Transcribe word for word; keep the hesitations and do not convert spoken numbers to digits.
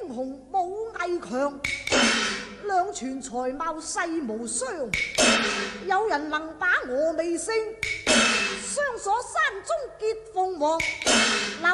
英雄武藝強，兩全才貌世無雙。有人能把我未勝，雙鎖山中結鳳凰。